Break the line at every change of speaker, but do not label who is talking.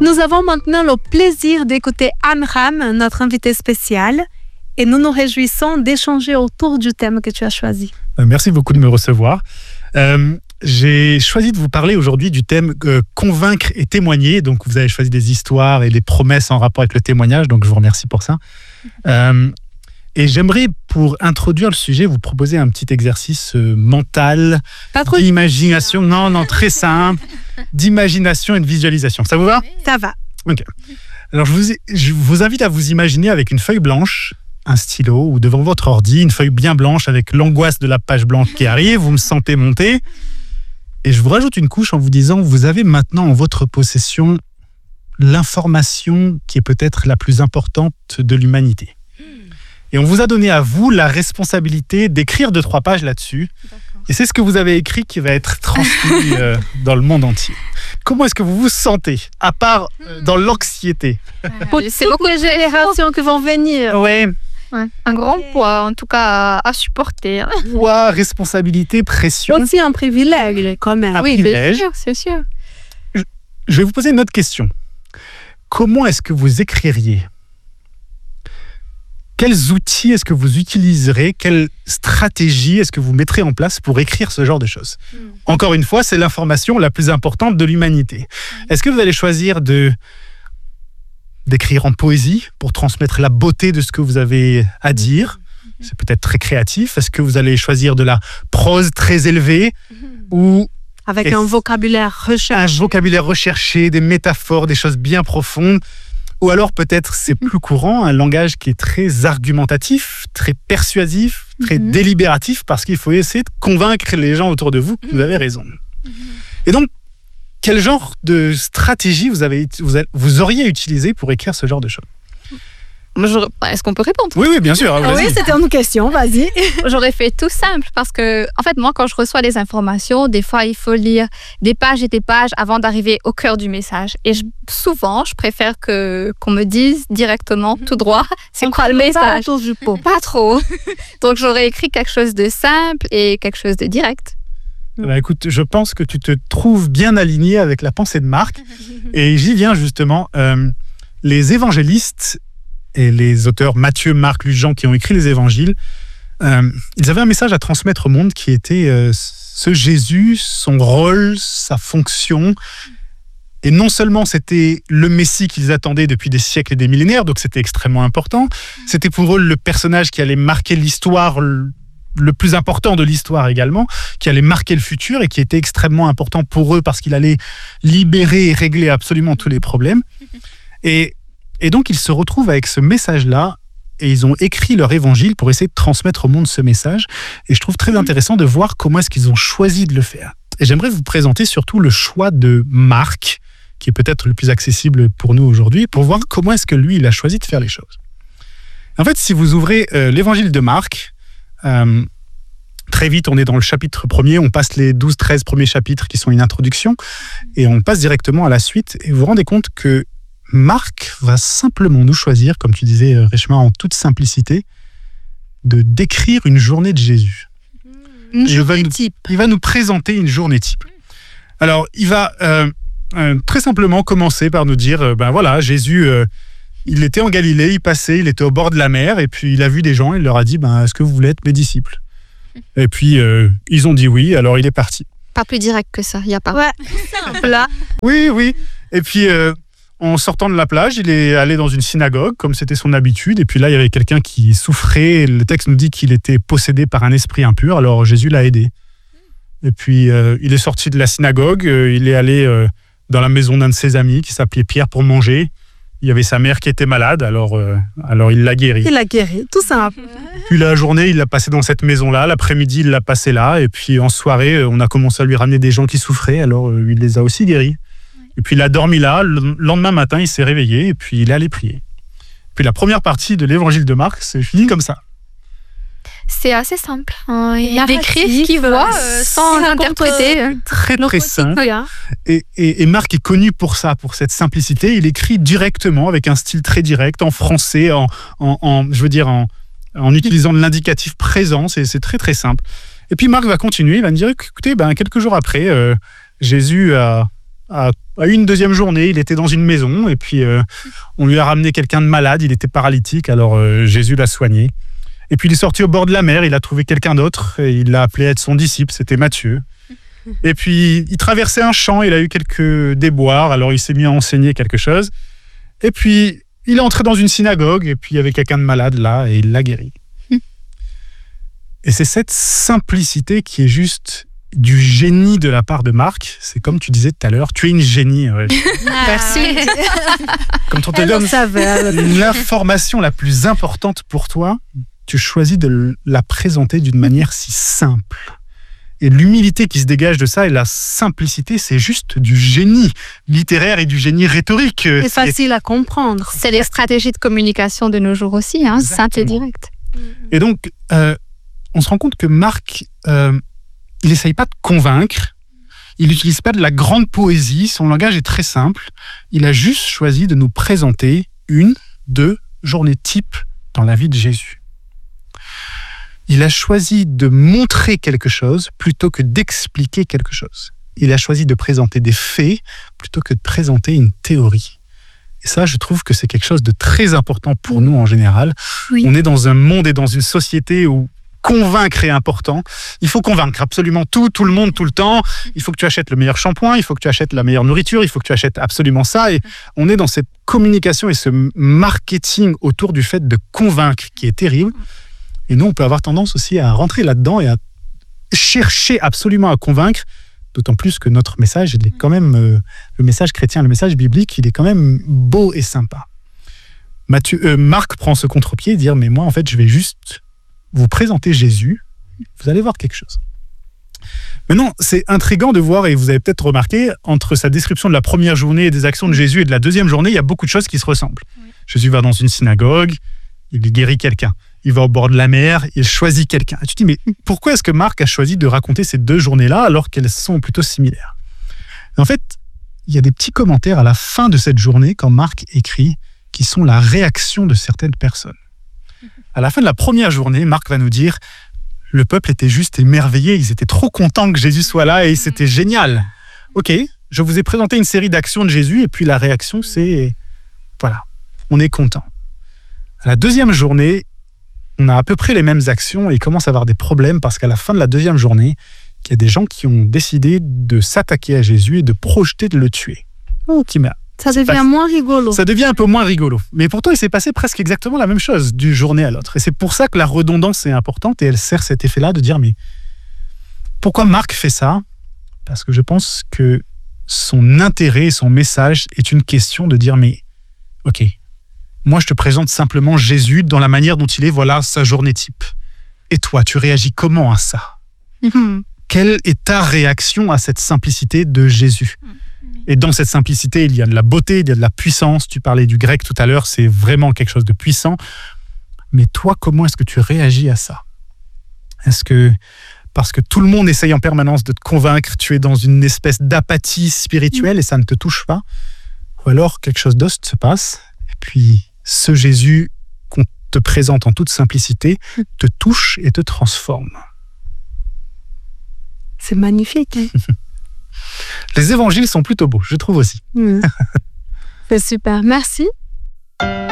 nous avons maintenant le plaisir d'écouter Anne Ram, notre invitée spéciale, et nous nous réjouissons d'échanger autour du thème que tu as choisi.
Merci beaucoup de me recevoir. J'ai choisi de vous parler aujourd'hui du thème convaincre et témoigner. Donc, vous avez choisi des histoires et des promesses en rapport avec le témoignage, donc je vous remercie pour ça. Et j'aimerais, pour introduire le sujet, vous proposer un petit exercice mental, d'imagination. Non, très simple, d'imagination et de visualisation. Ça vous va ?
Ça va.
Ok. Alors, je vous invite à vous imaginer avec une feuille blanche, un stylo, ou devant votre ordi, une feuille bien blanche avec l'angoisse de la page blanche qui arrive. Vous me sentez monter. Et je vous rajoute une couche en vous disant, vous avez maintenant en votre possession l'information qui est peut-être la plus importante de l'humanité. Et on vous a donné à vous la responsabilité d'écrire 2-3 pages là-dessus. D'accord. Et c'est ce que vous avez écrit qui va être transmis dans le monde entier. Comment est-ce que vous vous sentez, à part dans l'anxiété ?
Pour toutes les générations qui vont venir.
Ouais.
Un grand poids, en tout cas, à supporter.
Poids, responsabilité, pression.
Aussi un privilège, quand même.
Un privilège.
C'est sûr.
Je vais vous poser une autre question. Comment est-ce que vous écririez ? Quels outils est-ce que vous utiliserez ? Quelle stratégie est-ce que vous mettrez en place pour écrire ce genre de choses ? Encore une fois, c'est l'information la plus importante de l'humanité. Est-ce que vous allez choisir d'écrire en poésie pour transmettre la beauté de ce que vous avez à dire ? C'est peut-être très créatif. Est-ce que vous allez choisir de la prose très élevée ou
avec un vocabulaire recherché ?
Un vocabulaire recherché, des métaphores, des choses bien profondes. Ou alors peut-être, c'est plus courant, un langage qui est très argumentatif, très persuasif, très délibératif, parce qu'il faut essayer de convaincre les gens autour de vous que vous avez raison. Et donc, quel genre de stratégie vous auriez utilisé pour écrire ce genre de choses ?
Est-ce qu'on peut répondre ?
Oui, bien sûr.
Oui, c'était une question, vas-y.
J'aurais fait tout simple parce que, en fait, moi, quand je reçois des informations, des fois, il faut lire des pages et des pages avant d'arriver au cœur du message. Et souvent, je préfère qu'on me dise directement, tout droit, c'est quoi le message ? Pas trop. Donc, j'aurais écrit quelque chose de simple et quelque chose de direct.
Écoute, je pense que tu te trouves bien aligné avec la pensée de Marc. Et j'y viens justement. Les évangélistes et les auteurs Matthieu, Marc, Luc, Jean qui ont écrit les évangiles, ils avaient un message à transmettre au monde qui était ce Jésus, son rôle, sa fonction. Et non seulement c'était le Messie qu'ils attendaient depuis des siècles et des millénaires, donc c'était extrêmement important, c'était pour eux le personnage qui allait marquer l'histoire, le plus important de l'histoire également, qui allait marquer le futur et qui était extrêmement important pour eux parce qu'il allait libérer et régler absolument tous les problèmes. Et donc, ils se retrouvent avec ce message-là et ils ont écrit leur évangile pour essayer de transmettre au monde ce message. Et je trouve très intéressant de voir comment est-ce qu'ils ont choisi de le faire. Et j'aimerais vous présenter surtout le choix de Marc, qui est peut-être le plus accessible pour nous aujourd'hui, pour voir comment est-ce que lui, il a choisi de faire les choses. En fait, si vous ouvrez l'évangile de Marc, très vite, on est dans le chapitre 1er, on passe les 12-13 premiers chapitres qui sont une introduction, et on passe directement à la suite. Et vous vous rendez compte que Marc va simplement nous choisir, comme tu disais, Reshma, en toute simplicité, de décrire une journée de Jésus.
Une journée type.
Il va nous présenter une journée type. Alors, il va très simplement commencer par nous dire, voilà, Jésus, il était en Galilée, il était au bord de la mer, et puis il a vu des gens, il leur a dit, est-ce que vous voulez être mes disciples ? Et puis, ils ont dit oui, alors il est parti.
Pas plus direct que ça, il n'y a pas.
Ouais, simple là.
Oui. Et puis... en sortant de la plage, il est allé dans une synagogue, comme c'était son habitude. Et puis là, il y avait quelqu'un qui souffrait. Le texte nous dit qu'il était possédé par un esprit impur. Alors Jésus l'a aidé. Et puis, il est sorti de la synagogue. Il est allé dans la maison d'un de ses amis qui s'appelait Pierre pour manger. Il y avait sa mère qui était malade. Alors il l'a guérie.
Il l'a guérie, tout simple.
Puis la journée, il l'a passé dans cette maison-là. L'après-midi, il l'a passé là. Et puis en soirée, on a commencé à lui ramener des gens qui souffraient. Alors il les a aussi guéris. Et puis il a dormi là, le lendemain matin, il s'est réveillé et puis il est allé prier. Puis la première partie de l'évangile de Marc, c'est fini comme ça.
C'est assez simple. Il décrit ce qu'il voit sans interpréter.
Très très simple. Et Marc est connu pour ça, pour cette simplicité. Il écrit directement avec un style très direct, en français, en utilisant de l'indicatif présent. C'est très très simple. Et puis Marc va continuer, il va me dire, écoutez, quelques jours après, Jésus a À une deuxième journée, il était dans une maison et puis on lui a ramené quelqu'un de malade, il était paralytique, alors Jésus l'a soigné. Et puis il est sorti au bord de la mer, il a trouvé quelqu'un d'autre et il l'a appelé à être son disciple, c'était Matthieu. Et puis il traversait un champ, il a eu quelques déboires, alors il s'est mis à enseigner quelque chose. Et puis il est entré dans une synagogue et puis il y avait quelqu'un de malade là et il l'a guéri. Et c'est cette simplicité qui est juste du génie de la part de Marc. C'est comme tu disais tout à l'heure, tu es une génie. Ouais.
Merci.
Quand on te donne l'information la plus importante pour toi, tu choisis de la présenter d'une manière si simple. Et l'humilité qui se dégage de ça et la simplicité, c'est juste du génie littéraire et du génie rhétorique.
C'est facile à comprendre.
C'est les stratégies de communication de nos jours aussi, hein, simple et direct.
Et donc, on se rend compte que Marc, il n'essaye pas de convaincre, il n'utilise pas de la grande poésie, son langage est très simple. Il a juste choisi de nous présenter 1-2 journées types dans la vie de Jésus. Il a choisi de montrer quelque chose plutôt que d'expliquer quelque chose. Il a choisi de présenter des faits plutôt que de présenter une théorie. Et ça, je trouve que c'est quelque chose de très important pour nous en général.
Oui.
On est dans un monde et dans une société où convaincre est important. Il faut convaincre absolument tout le monde, tout le temps. Il faut que tu achètes le meilleur shampoing, il faut que tu achètes la meilleure nourriture, il faut que tu achètes absolument ça. Et on est dans cette communication et ce marketing autour du fait de convaincre qui est terrible. Et nous, on peut avoir tendance aussi à rentrer là-dedans et à chercher absolument à convaincre, d'autant plus que notre message, il est quand même, le message chrétien, le message biblique, il est quand même beau et sympa. Marc prend ce contre-pied et dit « Mais moi, en fait, je vais juste vous présenter Jésus, vous allez voir quelque chose. » Maintenant, c'est intriguant de voir, et vous avez peut-être remarqué, entre sa description de la première journée et des actions de Jésus et de la deuxième journée, il y a beaucoup de choses qui se ressemblent. Oui. Jésus va dans une synagogue, il guérit quelqu'un. Il va au bord de la mer, il choisit quelqu'un. Et tu te dis, mais pourquoi est-ce que Marc a choisi de raconter ces 2 journées-là alors qu'elles sont plutôt similaires ? Et en fait, il y a des petits commentaires à la fin de cette journée, quand Marc écrit, qui sont la réaction de certaines personnes. À la fin de la première journée, Marc va nous dire, le peuple était juste émerveillé, ils étaient trop contents que Jésus soit là et c'était génial. Ok, je vous ai présenté une série d'actions de Jésus et puis la réaction, c'est, voilà, on est content. À la deuxième journée, on a à peu près les mêmes actions et il commence à avoir des problèmes parce qu'à la fin de la deuxième journée, il y a des gens qui ont décidé de s'attaquer à Jésus et de projeter de le tuer.
Ça devient moins rigolo.
Ça devient un peu moins rigolo. Mais pourtant, il s'est passé presque exactement la même chose d'une journée à l'autre. Et c'est pour ça que la redondance est importante et elle sert cet effet-là de dire, mais pourquoi Marc fait ça ? Parce que je pense que son intérêt et son message est une question de dire, mais ok, moi, je te présente simplement Jésus dans la manière dont il est, voilà sa journée type. Et toi, tu réagis comment à ça ? Quelle est ta réaction à cette simplicité de Jésus ? Et dans cette simplicité, il y a de la beauté, il y a de la puissance. Tu parlais du grec tout à l'heure, c'est vraiment quelque chose de puissant. Mais toi, comment est-ce que tu réagis à ça ? Est-ce que, parce que tout le monde essaye en permanence de te convaincre, tu es dans une espèce d'apathie spirituelle et ça ne te touche pas ? Ou alors quelque chose d'autre se passe et puis ce Jésus qu'on te présente en toute simplicité te touche et te transforme.
C'est magnifique.
Les évangiles sont plutôt beaux, je trouve aussi.
C'est super, merci.